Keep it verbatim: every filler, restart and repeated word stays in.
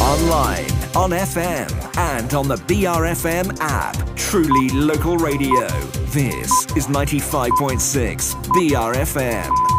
Online, on F M, and on the B R F M app. Truly local radio. This is ninety-five point six B R F M.